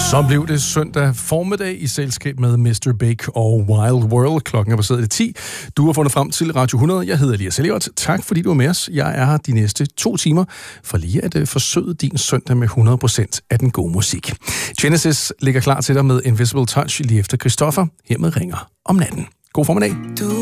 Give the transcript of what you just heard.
Så blev det søndag formiddag i selskab med Mr. Big og Wild World. Klokken er passeret det 10. Du har fundet frem til Radio 100. Jeg hedder Elias Elliot. Tak fordi du er med os. Jeg er her de næste 2 timer for lige at forsøge din søndag med 100% af den gode musik. Genesis ligger klar til dig med Invisible Touch lige efter Christoffer. Hermed ringer om natten. God formiddag. Du